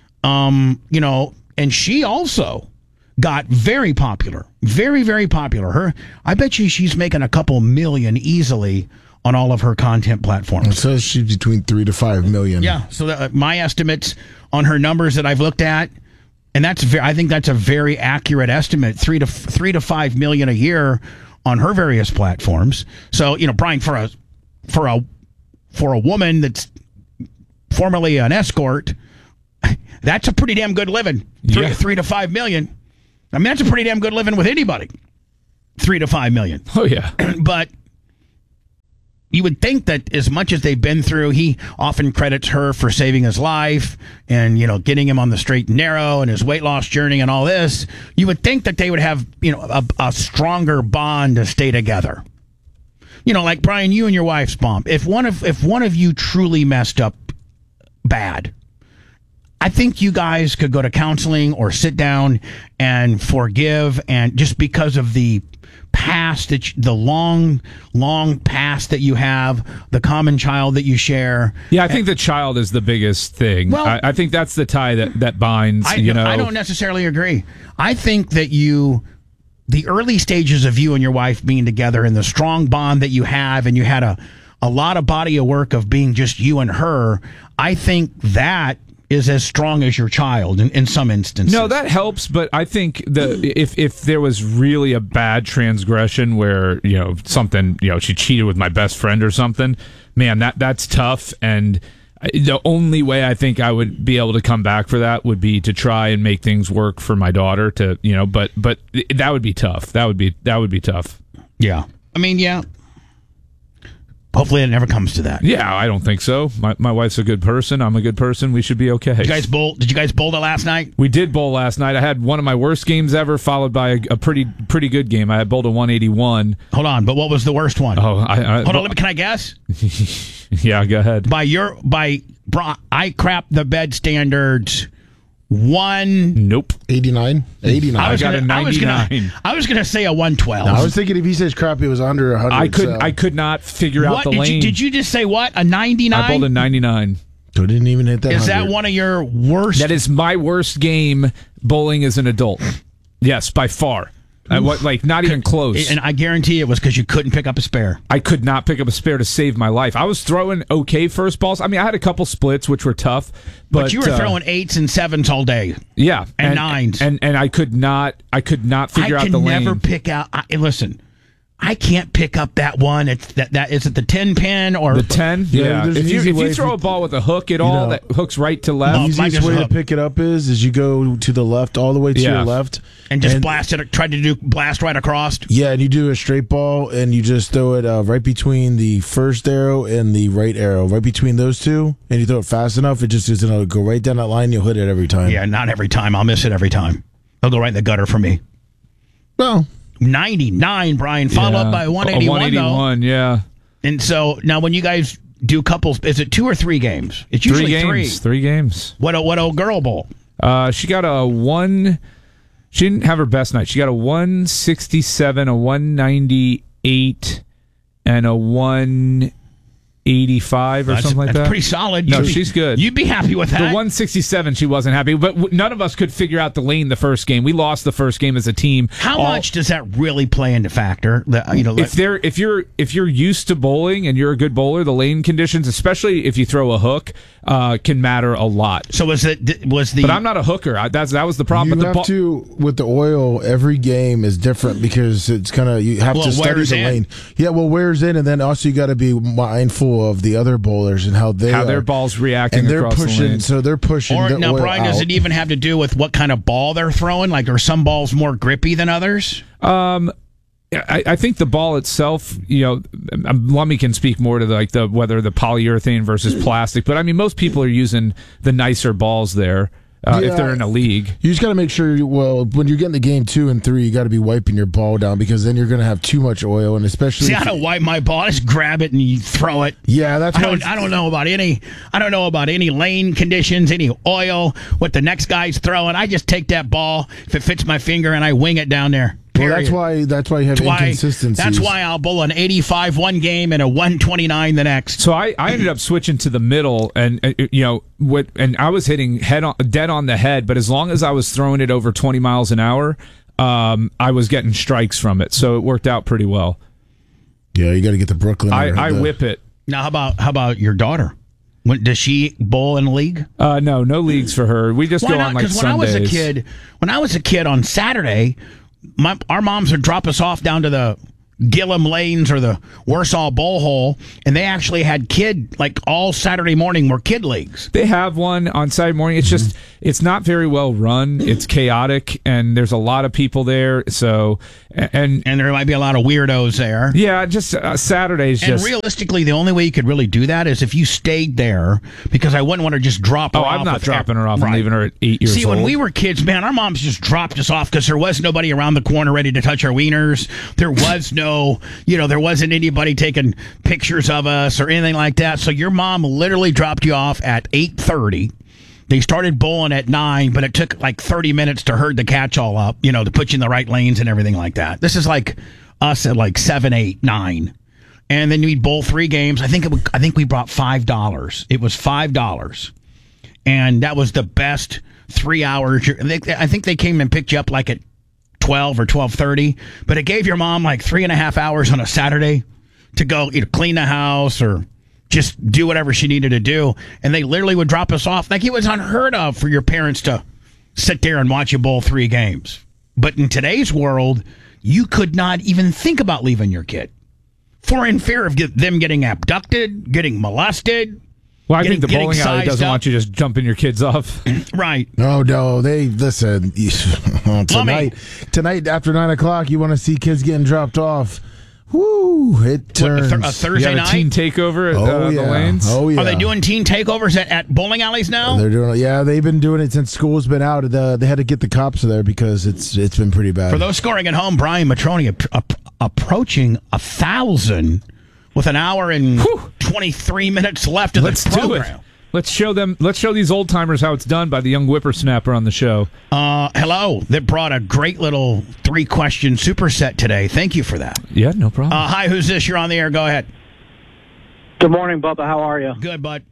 And she also got very popular, very, very popular. I bet you she's making a couple million easily on all of her content platforms. It says she's between 3 to 5 million. Yeah. So my estimates on her numbers that I've looked at, and I think that's a very accurate estimate, 3 to 5 million a year on her various platforms. So, Brian, for a woman that's formerly an escort, that's a pretty damn good living. 3 to 5 million. I mean, that's a pretty damn good living with anybody. 3 to 5 million. Oh, yeah. But you would think that as much as they've been through, he often credits her for saving his life and, getting him on the straight and narrow and his weight loss journey and all this. You would think that they would have, a stronger bond to stay together. Like Brian, you and your wife's bond. If one of you truly messed up bad, I think you guys could go to counseling or sit down and forgive, and just because of the past, the long past that you have, the common child that you share. Yeah, I think the child is the biggest thing. Well, I think that's the tie that binds. I don't necessarily agree. I think that the early stages of you and your wife being together and the strong bond that you have, and you had a lot of body of work of being just you and her, I think that is as strong as your child in some instances. No, that helps, but I think if there was really a bad transgression where, something, she cheated with my best friend or something, man, that's tough. And the only way I think I would be able to come back for that would be to try and make things work for my daughter but that would be tough. That would be tough. Yeah. I mean, yeah. Hopefully it never comes to that. Yeah, I don't think so. My wife's a good person. I'm a good person. We should be okay. Did you guys bowl it last night? We did bowl last night. I had one of my worst games ever, followed by a pretty good game. I had bowled a 181. Hold on, but what was the worst one? Oh, hold on. Can I guess? Yeah, go ahead. I crap the bed standards. Nope. 89. I got a 99. I was gonna say a 112. No, I was thinking if he says crap, it was under 100. I could not figure out the lane. Did you just say what? A 99? I bowled a 99 So didn't even hit that. Is 100. that one of your worst? That is my worst game bowling as an adult. Yes, by far. Not even close. And I guarantee it was because you couldn't pick up a spare. I could not pick up a spare to save my life. I was throwing okay first balls. I mean, I had a couple splits, which were tough. But you were throwing 8s and 7s all day. Yeah. And 9s. And I could not figure out the lane. I can never pick out. Listen, I can't pick up that one. It's that is it the 10 pin or the 10? Yeah. If you throw a ball with a hook that hooks right to left. The easiest way to pick it up is you go to the left, all the way to your left, and just blast it. Try to blast right across. Yeah, and you do a straight ball, and you just throw it right between the first arrow and the right arrow, right between those two, and you throw it fast enough, it just is going to go right down that line. You'll hit it every time. Yeah, not every time. I'll miss it every time. It'll go right in the gutter for me. Well. 99, Brian, followed up by 181, 181, yeah. And so now when you guys do couples, is it 2 or 3 games? It's usually 3. 3 games. What old girl bowl? She got a 1. She didn't have her best night. She got a 167, a 198, and a 185 or something like that. That's pretty solid. No, she's good. You'd be happy with that. The 167, she wasn't happy, but none of us could figure out the lane the first game. We lost the first game as a team. How much does that really play into factor? If you're used to bowling and you're a good bowler, the lane conditions, especially if you throw a hook, can matter a lot. So But I'm not a hooker. That was the problem. With the oil, every game is different because it's you have to study the lane. Yeah, wears in, and then also you got to be mindful of the other bowlers and how their balls reacting, and they're across pushing. The lane. So they're pushing. Now, Brian, does it even have to do with what kind of ball they're throwing? Like, are some balls more grippy than others? I think the ball itself, Lummy can speak more to whether the polyurethane versus plastic, but I mean most people are using the nicer balls there. If they're in a league, you just got to make sure. When you're getting the game 2 and 3, you got to be wiping your ball down because then you're going to have too much oil, and especially. I don't wipe my ball. I just grab it and you throw it. Yeah, that's. I don't know about any. I don't know about any lane conditions, any oil, what the next guy's throwing. I just take that ball if it fits my finger and I wing it down there. period. Well, that's why you have inconsistencies. That's why I'll bowl an 85 one game and a 129 the next. So I ended up switching to the middle, and and I was hitting dead on the head, but as long as I was throwing it over 20 miles an hour, I was getting strikes from it, so it worked out pretty well. Yeah, you got to get the Brooklyn. I whip it. Now, how about your daughter? Does she bowl in a league? No leagues for her. We just go on like Sundays. When I was a kid on Saturday, our moms would drop us off down to the Gillum Lanes or the Warsaw Bowl Hole, and they actually had all Saturday morning were kid leagues. They have one on Saturday morning. It's just it's not very well run. It's chaotic, and there's a lot of people there. So and there might be a lot of weirdos there. Yeah, just Saturdays. And realistically, the only way you could really do that is if you stayed there, because I wouldn't want to just drop her off. I'm not dropping her off and leaving her at 8 years old. See, when we were kids, man, our moms just dropped us off because there was nobody around the corner ready to touch our wieners. There was there wasn't anybody taking pictures of us or anything like that. So your mom literally dropped you off at 8:30. They started bowling at 9, but it took like 30 minutes to herd the catch all up, to put you in the right lanes and everything like that. This is like us at like 7, 8, 9. And then we'd bowl 3 games. I think we brought $5. It was $5. And that was the best 3 hours. I think they came and picked you up like at 12 or 12:30, but it gave your mom like 3.5 hours on a Saturday to go either clean the house or just do whatever she needed to do. And they literally would drop us off. Like, it was unheard of for your parents to sit there and watch you bowl 3 games. But in today's world, you could not even think about leaving your kid in fear of them getting abducted, getting molested. Well, I think the bowling alley doesn't want you just jumping your kids off. Right. No, they listen. Tonight after 9 o'clock, you want to see kids getting dropped off. Woo! It turns. A Thursday night? Teen takeover at the lanes? Oh, yeah. Are they doing teen takeovers at bowling alleys now? They're doing it. Yeah, they've been doing it since school's been out. They had to get the cops there because it's been pretty bad. For those scoring at home, Brian Matroni approaching 1,000 with an hour and 23 minutes left of the program. Do it. Let's show these old timers how it's done by the young whippersnapper on the show. Hello. That brought a great little 3-question superset today. Thank you for that. Yeah, no problem. Hi, who's this? You're on the air. Go ahead. Good morning, Bubba. How are you? Good, bud.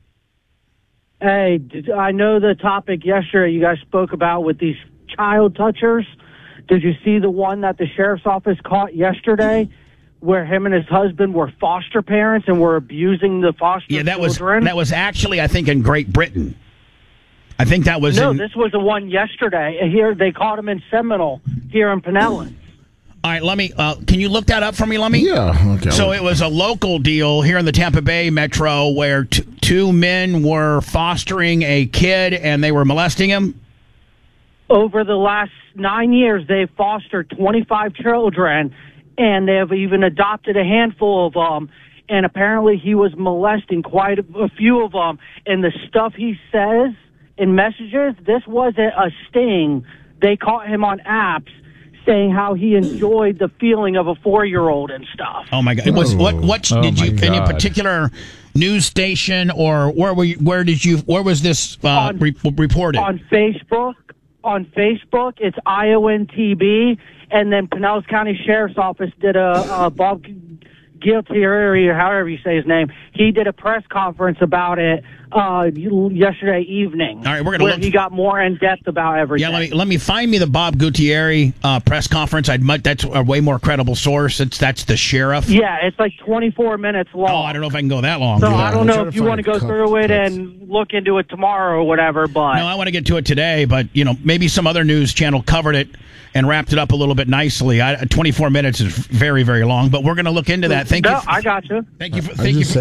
Hey, I know the topic yesterday you guys spoke about with these child touchers. Did you see the one that the sheriff's office caught yesterday? Where him and his husband were foster parents and were abusing the foster children? That was actually, I think, in Great Britain. I think that was this was the one yesterday. Here, they caught him in Seminole, here in Pinellas. All right, let me, can you look that up for me, Lummy? Yeah, okay. So it was a local deal here in the Tampa Bay metro where 2 men were fostering a kid and they were molesting him? Over the last 9 years, they've fostered 25 children, and they have even adopted a handful of them. And apparently he was molesting quite a few of them. And the stuff he says in messages, this wasn't a sting. They caught him on apps saying how he enjoyed the feeling of a 4-year-old and stuff. Oh, my God. Any particular news station or where was this reported? On Facebook. On Facebook, it's IONTB, and then Pinellas County Sheriff's Office did a Bob Gualtieri, or however you say his name. He did a press conference about it yesterday evening. All right, we're gonna he got more in depth about everything. Yeah, let me find me the Bob Gualtieri press conference. That's a way more credible source. That's the sheriff. Yeah, it's like 24 minutes long. Oh, I don't know if I can go that long. So I don't know if you want to go through it and look into it tomorrow or whatever. But no, I want to get to it today. But maybe some other news channel covered it and wrapped it up a little bit nicely. 24 minutes is very, very long, but we're going to look into that. Thank you. I got you. Thank you for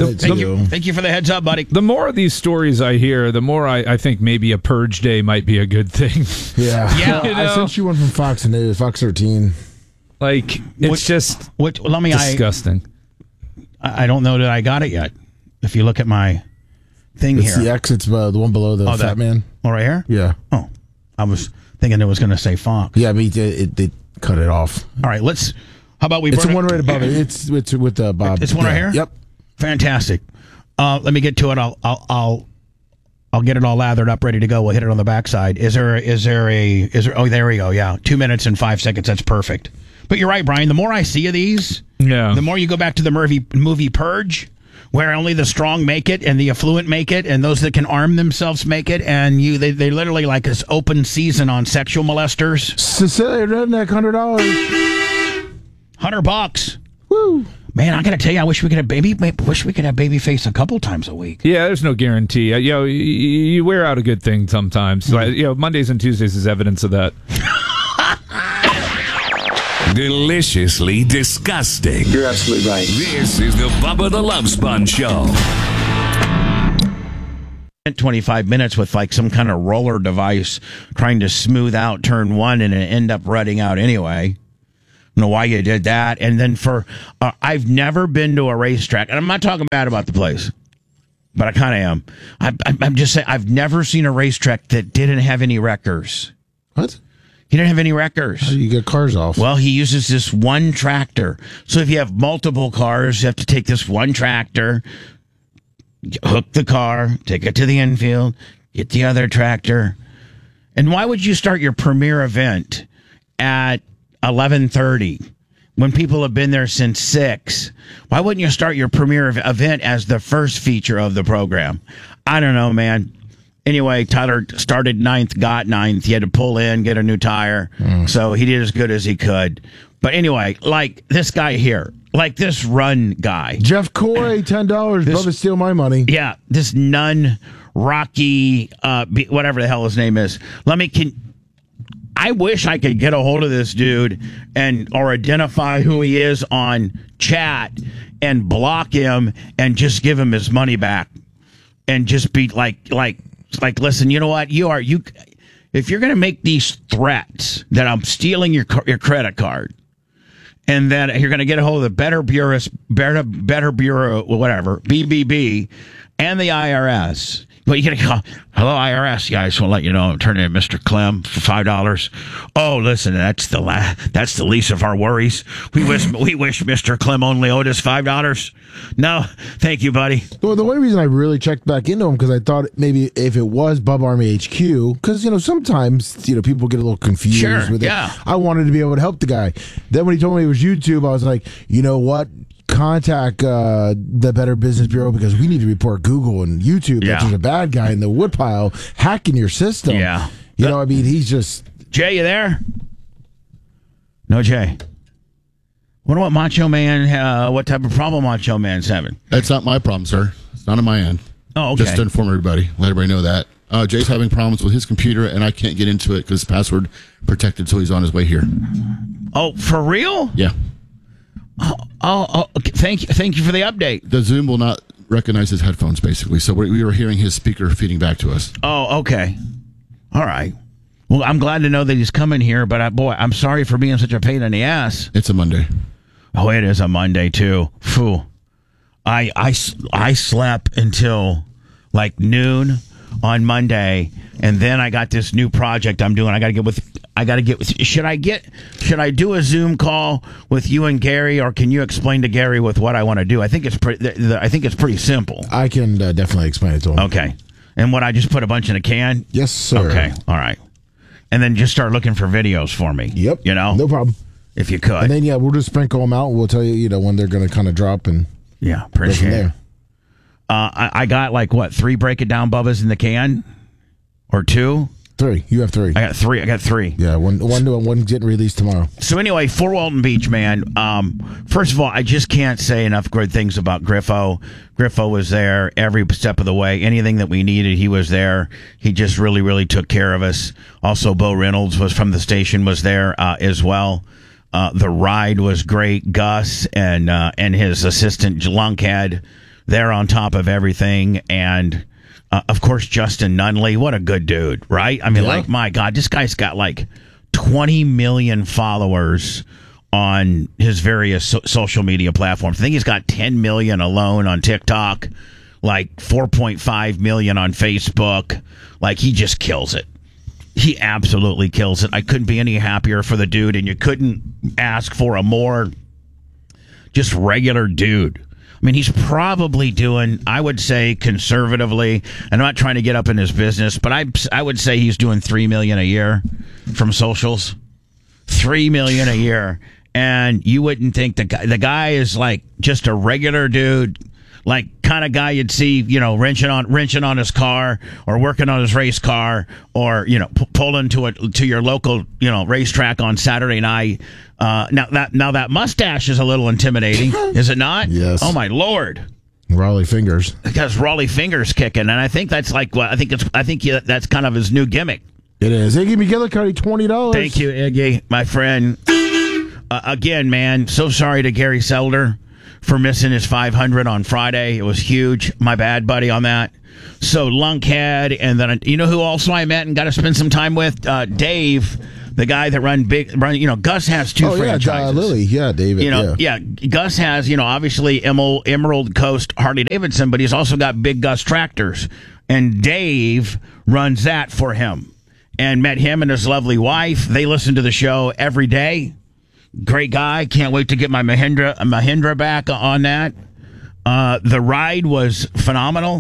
the heads up, buddy. The more of these stories I hear, the more I think maybe a purge day might be a good thing. Yeah. I sent you one from Fox News, Fox 13. Like, it's disgusting. I don't know that I got it yet. If you look at my thing it's here. The X, it's the one below the fat man. Oh, right here? Yeah. Oh, I was thinking it was going to say Fox. Yeah, but they cut it off. All right, how about we? It's the one right above it. It's with Bob. It's one right here. Yep. Fantastic. Let me get to it. I'll get it all lathered up, ready to go. We'll hit it on the backside. Is there? Oh, there we go. Yeah, 2 minutes and 5 seconds. That's perfect. But you're right, Brian. The more I see of these, the more you go back to the movie Purge, where only the strong make it and the affluent make it, and those that can arm themselves make it, and they literally like this open season on sexual molesters. Cecilia Redneck, $100. $100. Woo! Man, I gotta tell you, I wish we could have Babyface a couple times a week. Yeah, there's no guarantee. You wear out a good thing sometimes. Mondays and Tuesdays is evidence of that. Deliciously disgusting. You're absolutely right. This is the Bubba the Love Sponge Show. 25 minutes with like some kind of roller device trying to smooth out turn one and it end up rutting out anyway. I don't know why you did that. And then I've never been to a racetrack, and I'm not talking bad about the place, but I kind of am. I'm just saying I've never seen a racetrack that didn't have any wreckers. What? He didn't have any wreckers. How do you get cars off? Well, he uses this one tractor. So if you have multiple cars, you have to take this one tractor, hook the car, take it to the infield, get the other tractor. And why would you start your premiere event at 11:30 when people have been there since 6? Why wouldn't you start your premiere event as the first feature of the program? I don't know, man. Anyway, Tyler started 9th, got 9th. He had to pull in, get a new tire. So he did as good as he could. But anyway, like this guy here, like this run guy. Jeff Coy, $10. Bubba steal my money. Yeah, this nun, Rocky, whatever the hell his name is. I wish I could get a hold of this dude or identify who he is on chat and block him and just give him his money back and just be like, listen, you know what? If you're going to make these threats that I'm stealing your credit card and that you're going to get a hold of the Better Bureau, whatever, BBB, and the IRS. Well, you got to call, hello, IRS, guys. We'll let you know. I'm turning in Mr. Clem for $5. Oh, listen, that's the least of our worries. We wish Mr. Clem only owed us $5. No, thank you, buddy. Well, the only reason I really checked back into him because I thought maybe if it was Bub Army HQ, because sometimes people get a little confused with it. I wanted to be able to help the guy. Then when he told me it was YouTube, I was like, you know what? Contact the Better Business Bureau because we need to report Google and YouTube that there's a bad guy in the woodpile hacking your system. Yeah. He's just... Jay, you there? No, Jay. Wonder what Macho Man, what type of problem Macho Man's having? That's not my problem, sir. It's not on my end. Oh, okay. Just to inform everybody, let everybody know that. Jay's having problems with his computer, and I can't get into it because it's password protected, so he's on his way here. Oh, for real? Yeah. Oh, thank you for the update. The Zoom will not recognize his headphones, basically, so we were hearing his speaker feeding back to us. Oh, okay. All right. Well, I'm glad to know that he's coming here, but I'm sorry for being such a pain in the ass. It's a Monday. Oh, it is a Monday, too. Phew. I slept until like noon on Monday, and then I got this new project I'm doing. I got to get with. Should I do a Zoom call with you and Gary, or can you explain to Gary with what I want to do? I think it's pretty simple. I can definitely explain it to him. Okay. And what, I just put a bunch in a can? Yes, sir. Okay. All right. And then just start looking for videos for me. Yep. No problem. If you could. And then we'll just sprinkle them out. We'll tell you, when they're going to kind of drop and appreciate it. I got 3 break it down Bubbas in the can, or 2. 3. You have 3. I got 3. Yeah, one getting released tomorrow. So anyway, Fort Walton Beach, man. First of all, I just can't say enough good things about Griffo. Griffo was there every step of the way. Anything that we needed, he was there. He just really, really took care of us. Also, Bo Reynolds was from the station, was there as well. The ride was great. Gus and his assistant Lunkhead, they're on top of everything, and of course Justin Nunley. What a good dude, right? I mean, my God, this guy's got 20 million followers on his various social media platforms. I think he's got 10 million alone on TikTok, 4.5 million on Facebook. He just kills it. He absolutely kills it. I couldn't be any happier for the dude, and you couldn't ask for a more just regular dude. I mean, he's probably doing, I would say conservatively, I'm not trying to get up in his business, but I would say he's doing $3 million a year from socials. $3 million a year. and you wouldn't think the guy is like just a regular dude, like kind of guy you'd see, wrenching on his car or working on his race car, or pulling to your local racetrack on Saturday night. Now that mustache is a little intimidating, is it not? Yes. Oh my Lord. Raleigh fingers. Because Raleigh fingers kicking, and I think that's like I think that's kind of his new gimmick. It is. Iggy McGillicuddy, $20. Thank you, Iggy, my friend. Again, man, so sorry to Gary Selder for missing his 500 on Friday. It was huge. My bad, buddy, on that. So Lunkhead, and then who also I met and got to spend some time with? Dave, the guy that run. Gus has two franchises. Lily, David. Gus has, obviously Emerald Coast Harley Davidson, but he's also got Big Gus Tractors, and Dave runs that for him. And met him and his lovely wife. They listen to the show every day. Great guy. Can't wait to get my Mahindra back on that. The ride was phenomenal.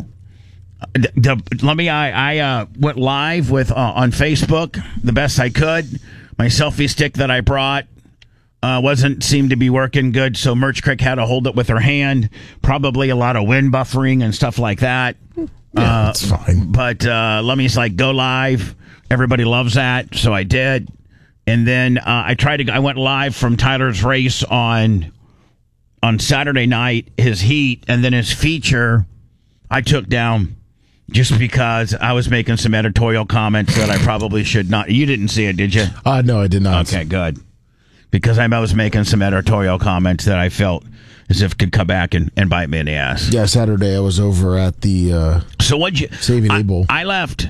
I went live with on Facebook the best I could. My selfie stick that I brought seemed to be working good, so Merch Crick had to hold it with her hand. Probably a lot of wind buffering and stuff like that. Yeah, that's fine. But Lummy's like, go live. Everybody loves that, so I did. And then I went live from Tyler's race on Saturday night, his heat, and then his feature I took down just because I was making some editorial comments that I probably should not. You didn't see it, did you? No, I did not. Okay, good. Because I was making some editorial comments that I felt as if could come back and bite me in the ass. Yeah, Saturday I was over at the so what'd you Saving Abel. I left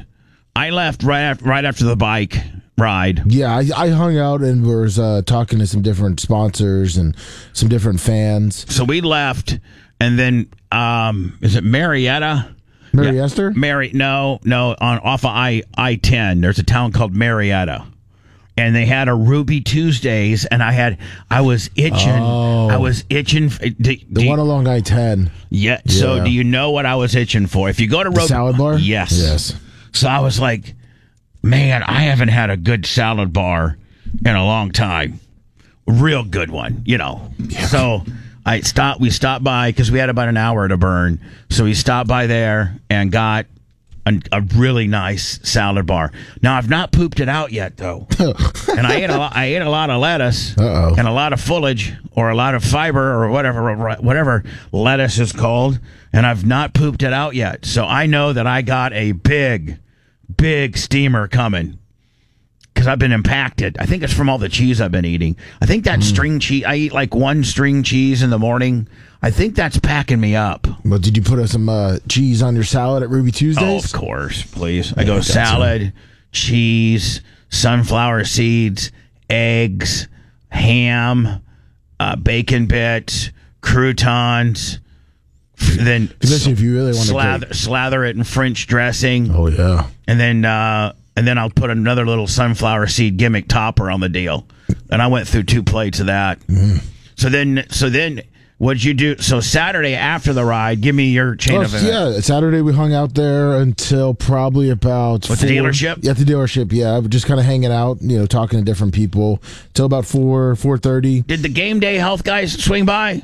right after the bike ride. Yeah, I hung out and was talking to some different sponsors and some different fans. So we left, and then is it Marietta? Marietta? No, off of I-10. There's a town called Marietta. And they had a Ruby Tuesdays, and I was itching. Oh. I was itching. The one along I-10. Yeah. So do you know what I was itching for? If you go to Ruby, salad bar? Yes. So I was like, man, I haven't had a good salad bar in a long time. Real good one, Yeah. So we stopped by because we had about an hour to burn. So we stopped by there and got a really nice salad bar. Now I've not pooped it out yet though, and I ate a lot of lettuce and a lot of foliage or a lot of fiber or whatever lettuce is called, and I've not pooped it out yet. So I know that I got a big steamer coming because I've been impacted. I think it's from all the cheese I've been eating. I think that string cheese. I eat like one string cheese in the morning. I think that's packing me up. Well, did you put some cheese on your salad at Ruby Tuesdays? Oh, of course, please. I go salad, cheese, sunflower seeds, eggs, ham, bacon bits, croutons. Then if you really want slather it in French dressing. Oh yeah, and then I'll put another little sunflower seed gimmick topper on the deal. And I went through 2 plates of that. So then. What'd you do? So Saturday after the ride, give me your chain of events. Yeah, Saturday we hung out there until probably about the dealership? Yeah, at the dealership, yeah. Just kind of hanging out, talking to different people till about 4:30. Did the game day health guys swing by?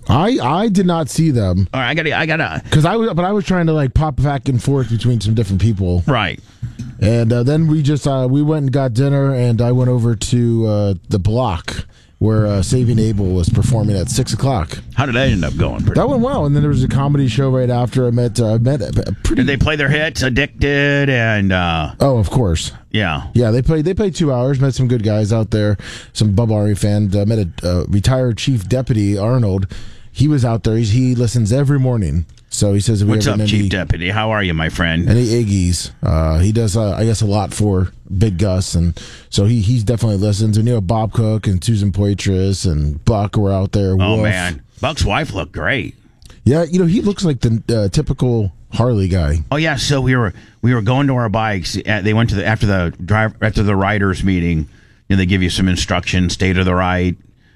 I did not see them. All right, I gotta. Because I was trying to like pop back and forth between some different people. Right. And then we just we went and got dinner, and I went over to the Block, where Saving Abel was performing at 6 o'clock. How did that end up going? That went well, and then there was a comedy show right after. I met Did they play their hits, Addicted, and oh, of course, yeah, They played 2 hours. Met some good guys out there, some Bubba Army fans. Met a retired Chief Deputy Arnold. He was out there. He listens every morning. So he says, "What's up, Chief Deputy? How are you, my friend?" Any Iggy's. He does, I guess, a lot for Big Gus, and so he definitely listens. And Bob Cook and Susan Poitras and Buck were out there. Oh Wolf. Man, Buck's wife looked great. Yeah, he looks like the typical Harley guy. Oh yeah, so we were going to our bikes. They went to after the riders meeting. They give you some instructions: stay to the right,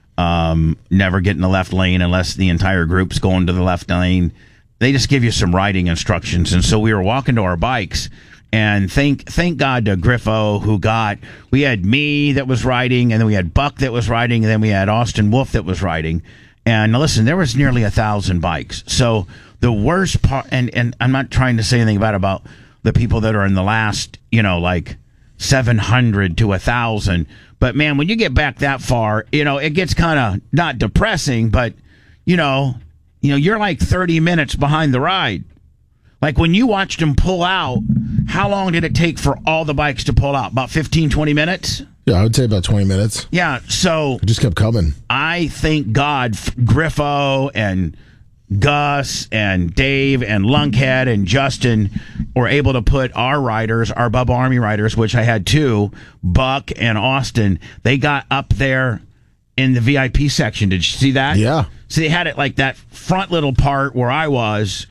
never get in the left lane unless the entire group's going to the left lane. They just give you some riding instructions. And so we were walking to our bikes, And thank God to Griffo, we had me that was riding, and then we had Buck that was riding, and then we had Austin Wolf that was riding. And listen, there was nearly 1,000 bikes. So the worst part, and I'm not trying to say anything about the people that are in the last, like 700 to 1,000. But man, when you get back that far, it gets kind of not depressing, but you're like 30 minutes behind the ride. Like when you watched them pull out, how long did it take for all the bikes to pull out? About 15, 20 minutes? Yeah, I would say about 20 minutes. Yeah, so it just kept coming. I thank God Griffo and Gus and Dave and Lunkhead and Justin were able to put our Bubba Army riders, which I had 2, Buck and Austin, they got up there in the VIP section. Did you see that? Yeah. So they had it like that front little part where I was,